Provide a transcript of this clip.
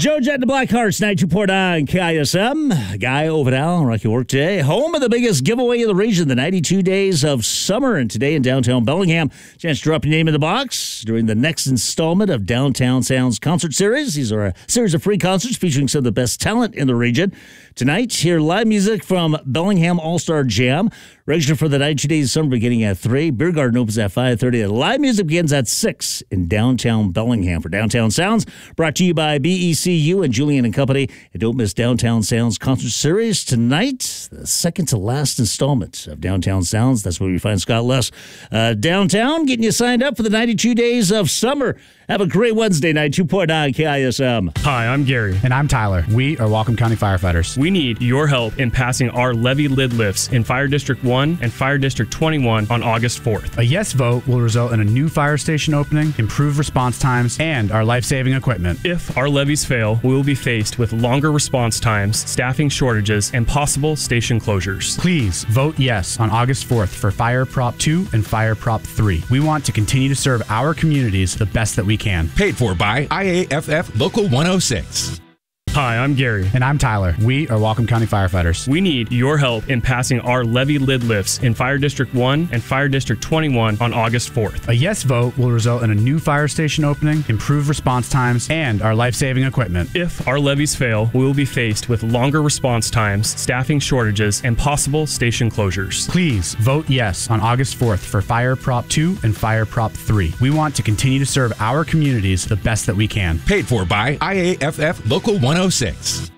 Joe Jet and the Blackhearts, 92.9 KISM. Guy Ovidal, Rocky Workday. Home of the biggest giveaway in the region, the 92 Days of Summer. And today in downtown Bellingham, chance to drop your name in the box during the next installment of Downtown Sounds Concert Series. These are a series of free concerts featuring some of the best talent in the region. Tonight, hear live music from Bellingham All-Star Jam. Register for the 92 Days of Summer beginning at 3. Beer Garden opens at 5:30. And live music begins at 6 in downtown Bellingham. For Downtown Sounds, brought to you by BECU and Julian and Company. And don't miss Downtown Sounds Concert Series tonight, the second to last installment of Downtown Sounds. That's where we find Scott Less downtown, getting you signed up for the 92 Days of Summer. Have a great Wednesday night, 2.9 KISM. Hi, I'm Gary. And I'm Tyler. We are Whatcom County firefighters. We need your help in passing our levee lid lifts in Fire District 1 and Fire District 21 on August 4th. A yes vote will result in a new fire station opening, improved response times, and our life-saving equipment. If our levees fail, we will be faced with longer response times, staffing shortages, and possible station closures. Please vote yes on August 4th for Fire Prop 2 and Fire Prop 3. We want to continue to serve our communities the best that we can. Paid for by IAFF Local 106. Hi, I'm Gary. And I'm Tyler. We are Whatcom County firefighters. We need your help in passing our levee lid lifts in Fire District 1 and Fire District 21 on August 4th. A yes vote will result in a new fire station opening, improved response times, and our life-saving equipment. If our levees fail, we will be faced with longer response times, staffing shortages, and possible station closures. Please vote yes on August 4th for Fire Prop 2 and Fire Prop 3. We want to continue to serve our communities the best that we can. Paid for by IAFF Local 106.